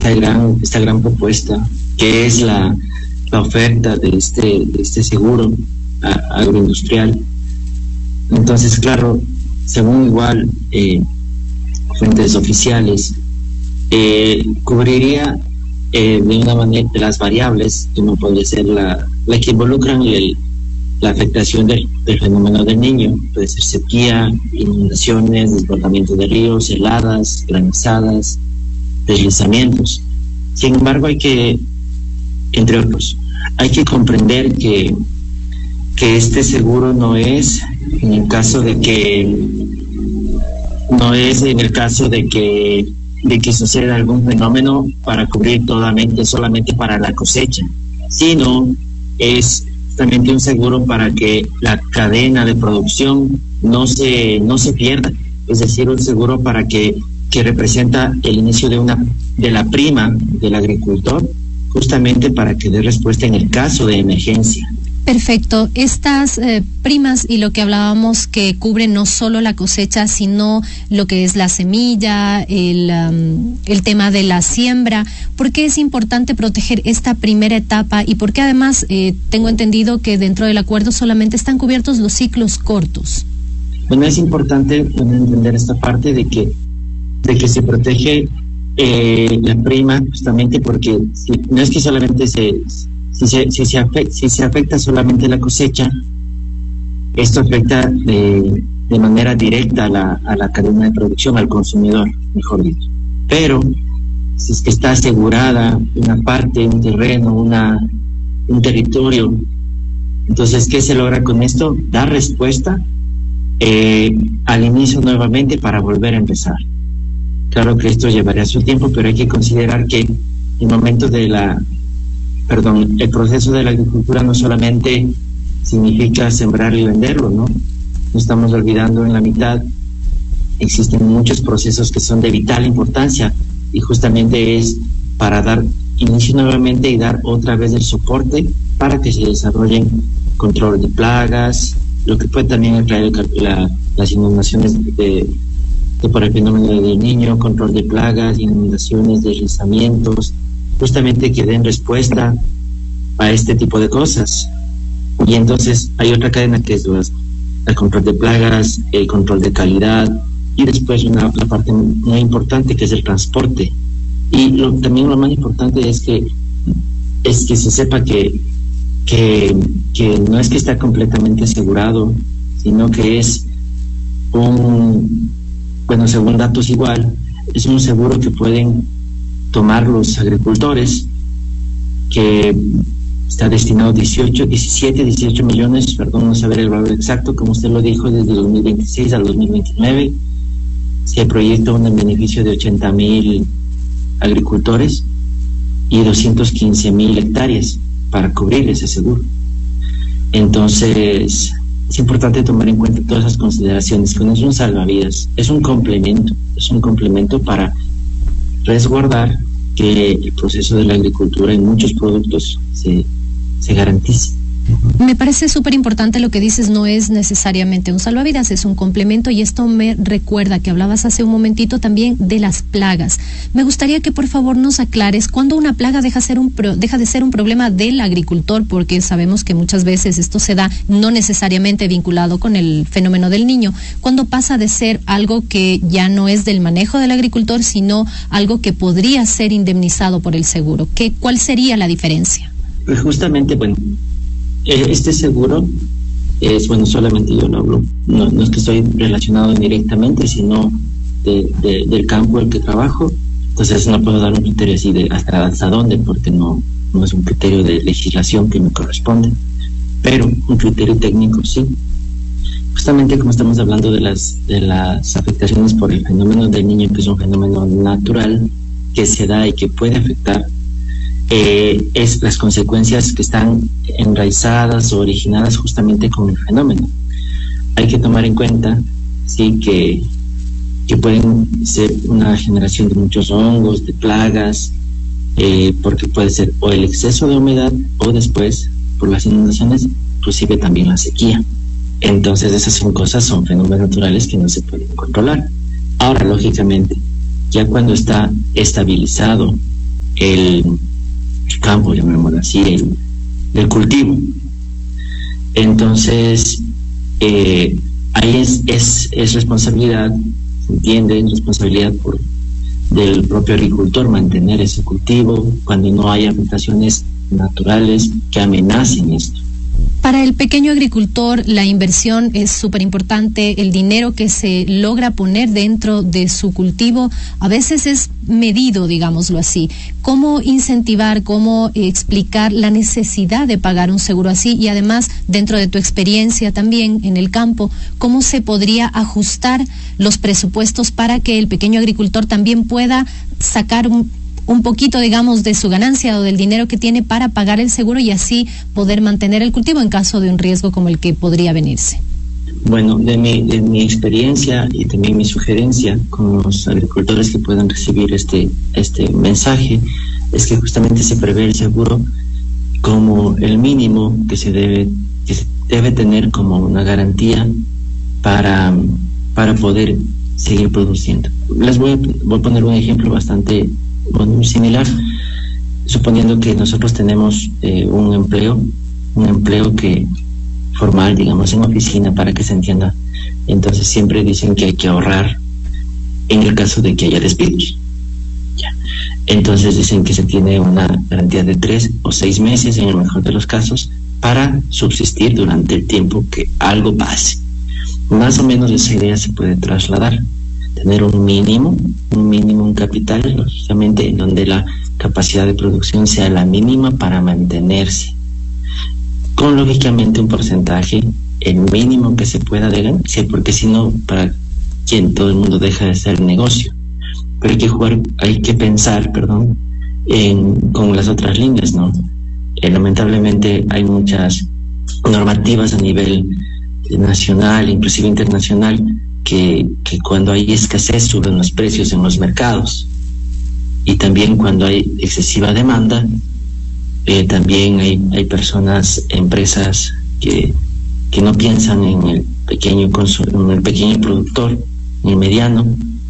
esta gran propuesta que es la oferta de este seguro agroindustrial. Entonces, claro, según igual fuentes oficiales, cubriría de una manera las variables, como podría ser la que involucran la afectación del fenómeno del Niño. Puede ser sequía, inundaciones, desbordamiento de ríos, heladas, granizadas, deslizamientos. Sin embargo, entre otros, hay que comprender que este seguro no es en el caso de que suceda algún fenómeno para cubrir solamente para la cosecha, sino es justamente un seguro para que la cadena de producción no se pierda, es decir, un seguro para que representa el inicio de la prima del agricultor, justamente para que dé respuesta en el caso de emergencia. Perfecto. Estas primas y lo que hablábamos que cubren no solo la cosecha, sino lo que es la semilla, el tema de la siembra. ¿Por qué es importante proteger esta primera etapa y por qué además tengo entendido que dentro del acuerdo solamente están cubiertos los ciclos cortos? Bueno, es importante entender esta parte de que se protege la prima, justamente porque no es que solamente si se afecta solamente la cosecha, esto afecta de manera directa a la cadena de producción, al consumidor, mejor dicho. Pero si es que está asegurada una parte, un terreno, un territorio, entonces, ¿qué se logra con esto? Dar respuesta al inicio nuevamente para volver a empezar. Claro que esto llevaría su tiempo, pero hay que considerar que el momento el proceso de la agricultura no solamente significa sembrar y venderlo, ¿no? No estamos olvidando en la mitad, existen muchos procesos que son de vital importancia y justamente es para dar inicio nuevamente y dar otra vez el soporte para que se desarrollen control de plagas, lo que puede también atraer las inundaciones por el fenómeno del Niño, control de plagas, inundaciones, deslizamientos, justamente que den respuesta a este tipo de cosas. Y entonces hay otra cadena que es el control de plagas, el control de calidad y después una parte muy importante que es el transporte. Y también lo más importante es que se sepa que no es que está completamente asegurado, sino que es según datos igual, es un seguro que pueden tomar los agricultores, que está destinado 18 millones, no saber el valor exacto, como usted lo dijo, desde 2026 al 2029. Se proyecta un beneficio de 80,000 agricultores y 215,000 hectáreas para cubrir ese seguro. Entonces, es importante tomar en cuenta todas esas consideraciones, que no es un salvavidas, es un complemento para resguardar que el proceso de la agricultura en muchos productos se garantice. Me parece súper importante lo que dices, no es necesariamente un salvavidas, es un complemento, y esto me recuerda que hablabas hace un momentito también de las plagas. Me gustaría que por favor nos aclares cuándo una plaga deja de ser un problema del agricultor, porque sabemos que muchas veces esto se da no necesariamente vinculado con el fenómeno del Niño, cuando pasa de ser algo que ya no es del manejo del agricultor, sino algo que podría ser indemnizado por el seguro. ¿Cuál sería la diferencia? Pues justamente, este seguro es, solamente yo lo hablo, no es que estoy relacionado directamente, sino del campo en el que trabajo, entonces no puedo dar un criterio así de hasta dónde, porque no es un criterio de legislación que me corresponde, pero un criterio técnico sí. Justamente como estamos hablando de las afectaciones por el fenómeno del Niño, que es un fenómeno natural que se da y que puede afectar, es las consecuencias que están enraizadas o originadas justamente con el fenómeno. Hay que tomar en cuenta, sí, que pueden ser una generación de muchos hongos, de plagas, porque puede ser o el exceso de humedad o después, por las inundaciones, inclusive también la sequía. Entonces esas son fenómenos naturales que no se pueden controlar. Ahora, lógicamente, ya cuando está estabilizado el campo, llamémoslo así, del cultivo. Entonces, ahí es responsabilidad, se entiende, es responsabilidad del propio agricultor mantener ese cultivo cuando no hay afectaciones naturales que amenacen esto. Para el pequeño agricultor, la inversión es súper importante. El dinero que se logra poner dentro de su cultivo a veces es medido, digámoslo así. ¿Cómo incentivar, cómo explicar la necesidad de pagar un seguro así? Y además, dentro de tu experiencia también en el campo, ¿cómo se podría ajustar los presupuestos para que el pequeño agricultor también pueda sacar un poquito, digamos, de su ganancia o del dinero que tiene para pagar el seguro y así poder mantener el cultivo en caso de un riesgo como el que podría venirse? Bueno, de mi experiencia y también mi sugerencia con los agricultores que puedan recibir este mensaje es que justamente se prevé el seguro como el mínimo que se debe tener como una garantía para poder seguir produciendo. Les voy a poner un ejemplo bastante similar, suponiendo que nosotros tenemos un empleo que formal, digamos, en oficina, para que se entienda. Entonces siempre dicen que hay que ahorrar en el caso de que haya despidos. Ya. Entonces dicen que se tiene una garantía de 3 o 6 meses, en el mejor de los casos, para subsistir durante el tiempo que algo pase. Más o menos esa idea se puede trasladar. Tener un mínimo, un capital, lógicamente, en donde la capacidad de producción sea la mínima para mantenerse, con lógicamente un porcentaje, el mínimo que se pueda de ganancia, porque si no, para quien todo el mundo deja de hacer negocio. Pero hay que pensar, con las otras líneas, ¿no? Lamentablemente hay muchas normativas a nivel nacional, inclusive internacional, que cuando hay escasez suben los precios en los mercados, y también cuando hay excesiva demanda, también hay personas, empresas que no piensan en el pequeño productor, en el mediano,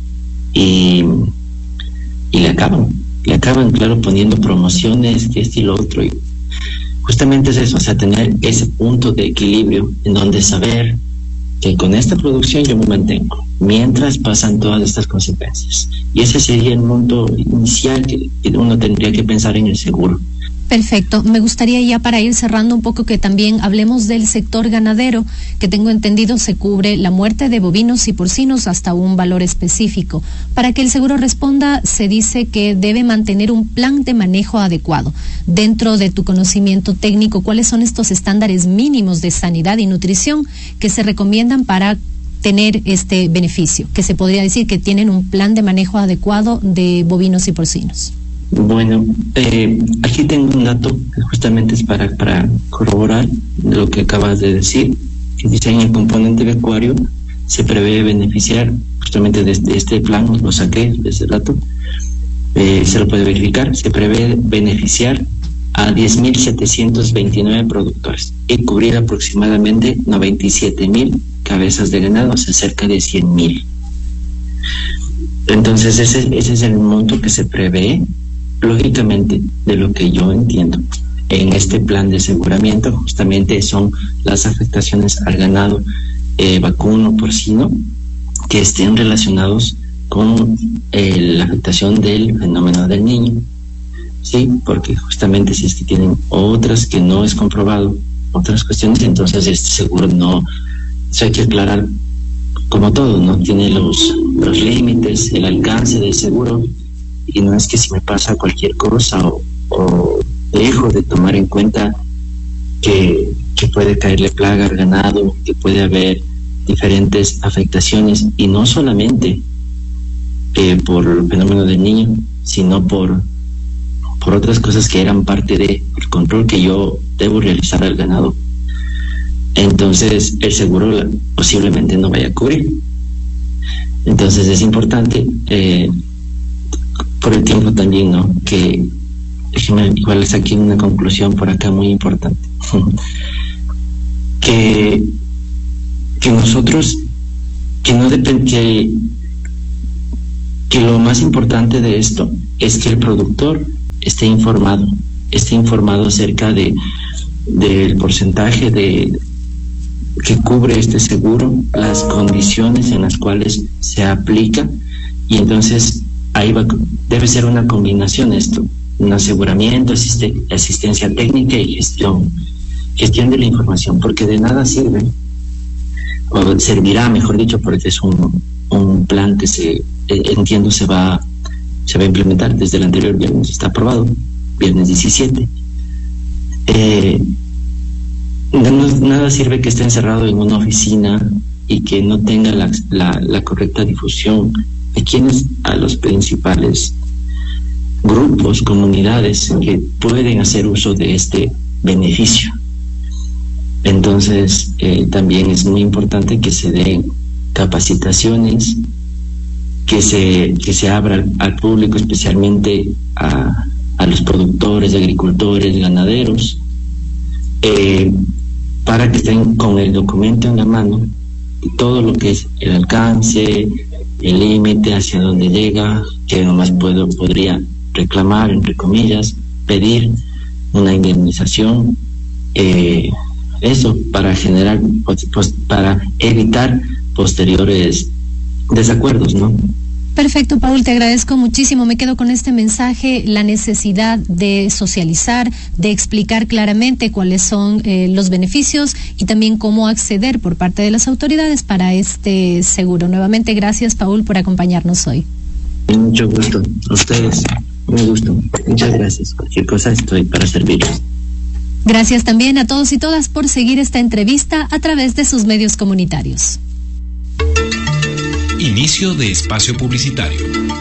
y le acaban, claro, poniendo promociones, que esto y lo otro, y justamente es eso, o sea, tener ese punto de equilibrio en donde saber que con esta producción yo me mantengo mientras pasan todas estas consecuencias, y ese sería el monto inicial que uno tendría que pensar en el seguro. Perfecto. Me gustaría ya para ir cerrando un poco que también hablemos del sector ganadero, que tengo entendido se cubre la muerte de bovinos y porcinos hasta un valor específico. Para que el seguro responda, se dice que debe mantener un plan de manejo adecuado. Dentro de tu conocimiento técnico, ¿cuáles son estos estándares mínimos de sanidad y nutrición que se recomiendan para tener este beneficio? Que se podría decir que tienen un plan de manejo adecuado de bovinos y porcinos. Bueno, aquí tengo un dato que justamente es para corroborar lo que acabas de decir, que dice en el componente pecuario se prevé beneficiar, justamente desde este plan, lo saqué de ese dato, se lo puede verificar, se prevé beneficiar a 10.729 productores y cubrir aproximadamente 97.000 cabezas de ganado, o sea, cerca de 100.000. Entonces ese es el monto que se prevé. Lógicamente, de lo que yo entiendo, en este plan de aseguramiento justamente son las afectaciones al ganado vacuno, porcino, que estén relacionados con la afectación del fenómeno del niño. Sí, porque justamente si es que tienen otras que no es comprobado, otras cuestiones, entonces este seguro no, eso hay que aclarar, como todo, no tiene los límites, el alcance del seguro. Y no es que si me pasa cualquier cosa o dejo de tomar en cuenta que puede caerle plaga al ganado, que puede haber diferentes afectaciones, y no solamente por el fenómeno del niño, sino por otras cosas que eran parte del control que yo debo realizar al ganado. Entonces el seguro posiblemente no vaya a cubrir. Entonces es importante, por el tiempo también, ¿no? Que déjeme igual saqué una conclusión por acá muy importante. que nosotros, que no depende, que lo más importante de esto es que el productor esté informado acerca del porcentaje que cubre este seguro, las condiciones en las cuales se aplica, y entonces ahí debe ser una combinación esto, un aseguramiento, asistencia técnica y gestión de la información, porque de nada sirve, o servirá, mejor dicho, porque es un plan que entiendo se va a implementar desde el anterior viernes, está aprobado, viernes 17. Nada sirve que esté encerrado en una oficina y que no tenga la correcta difusión a los principales grupos, comunidades que pueden hacer uso de este beneficio. Entonces, también es muy importante que se den capacitaciones, que se abra al público, especialmente a los productores, agricultores, ganaderos, para que estén con el documento en la mano, todo lo que es el alcance, el límite, hacia dónde llega, que nomás podría reclamar, entre comillas, pedir una indemnización, eso para generar, para evitar posteriores desacuerdos, ¿no? Perfecto, Paul, te agradezco muchísimo. Me quedo con este mensaje, la necesidad de socializar, de explicar claramente cuáles son los beneficios y también cómo acceder por parte de las autoridades para este seguro. Nuevamente, gracias, Paul, por acompañarnos hoy. Mucho gusto. A ustedes, un gusto. Muchas gracias. Cualquier cosa estoy para servirles. Gracias también a todos y todas por seguir esta entrevista a través de sus medios comunitarios. Inicio de espacio publicitario.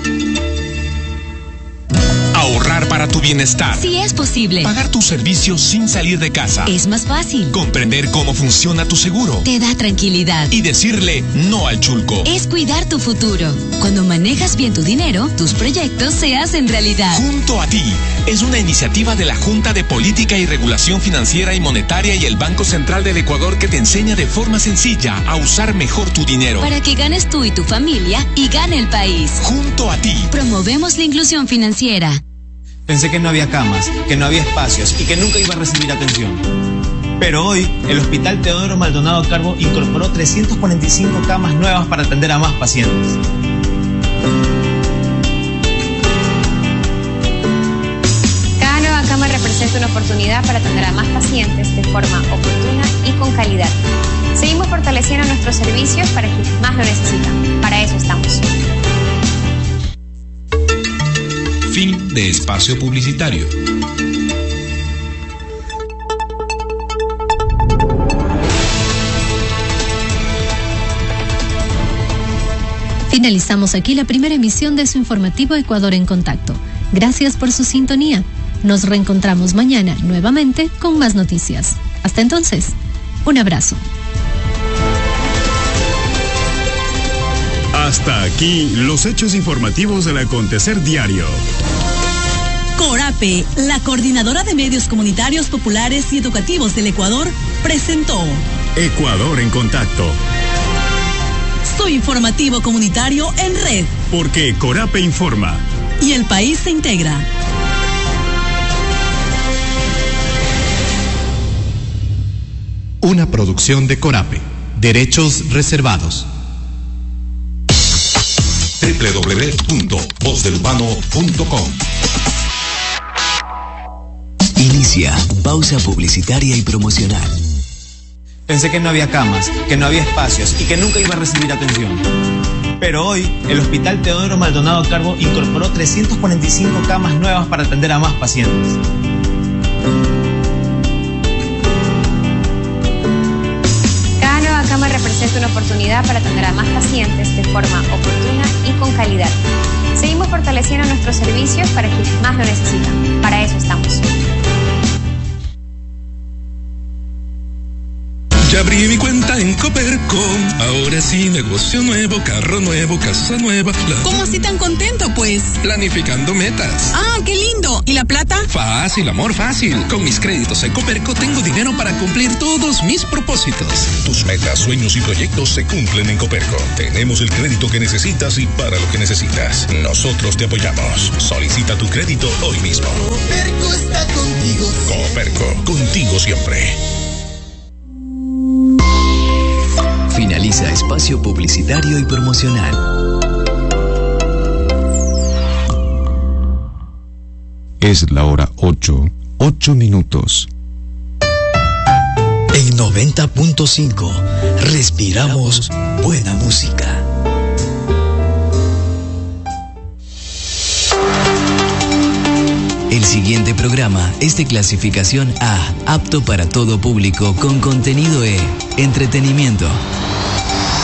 Ahorrar para tu bienestar. Sí es posible. Pagar tus servicios sin salir de casa. Es más fácil. Comprender cómo funciona tu seguro. Te da tranquilidad. Y decirle no al chulco. Es cuidar tu futuro. Cuando manejas bien tu dinero, tus proyectos se hacen realidad. Junto a ti. Es una iniciativa de la Junta de Política y Regulación Financiera y Monetaria y el Banco Central del Ecuador que te enseña de forma sencilla a usar mejor tu dinero. Para que ganes tú y tu familia y gane el país. Junto a ti. Promovemos la inclusión financiera. Pensé que no había camas, que no había espacios y que nunca iba a recibir atención. Pero hoy, el Hospital Teodoro Maldonado Carbo incorporó 345 camas nuevas para atender a más pacientes. Cada nueva cama representa una oportunidad para atender a más pacientes de forma oportuna y con calidad. Seguimos fortaleciendo nuestros servicios para quienes más lo necesitan. Para eso estamos. Fin de espacio publicitario. Finalizamos aquí la primera emisión de su informativo Ecuador en Contacto. Gracias por su sintonía. Nos reencontramos mañana nuevamente con más noticias. Hasta entonces, un abrazo. Hasta aquí los hechos informativos del acontecer diario. CORAPE, la Coordinadora de Medios Comunitarios Populares y Educativos del Ecuador, presentó Ecuador en Contacto. Su informativo comunitario en red. Porque CORAPE informa. Y el país se integra. Una producción de CORAPE. Derechos reservados. www.vozdelurbano.com. Inicia pausa publicitaria y promocional. Pensé que no había camas, que no había espacios y que nunca iba a recibir atención. Pero hoy, el Hospital Teodoro Maldonado Carbo incorporó 345 camas nuevas para atender a más pacientes. Cada nueva cama representa una oportunidad para atender a más pacientes de forma oportuna y con calidad. Seguimos fortaleciendo nuestros servicios para quienes más lo necesitan. Para eso estamos. Ya abrí mi cuenta en Copercom, ahora ahora sí, negocio nuevo, carro nuevo, casa nueva. ¿Cómo así tan contento, pues? Planificando metas. ¡Ah, qué lindo! ¿Y la plata? Fácil, amor, fácil. Con mis créditos en Coperco tengo dinero para cumplir todos mis propósitos. Tus metas, sueños y proyectos se cumplen en Coperco. Tenemos el crédito que necesitas y para lo que necesitas. Nosotros te apoyamos. Solicita tu crédito hoy mismo. Coperco está contigo. Coperco, contigo siempre. Finaliza espacio publicitario y promocional. Es la hora 8 minutos. En 90.5 respiramos buena música. El siguiente programa es de clasificación A, apto para todo público con contenido E, entretenimiento,